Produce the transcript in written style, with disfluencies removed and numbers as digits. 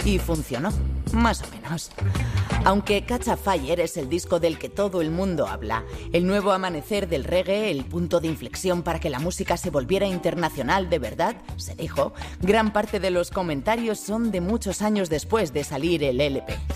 Y funcionó, más o menos. Aunque Catch a Fire es el disco del que todo el mundo habla, el nuevo amanecer del reggae, el punto de inflexión para que la música se volviera internacional de verdad, se dijo, gran parte de los comentarios son de muchos años después de salir el LP.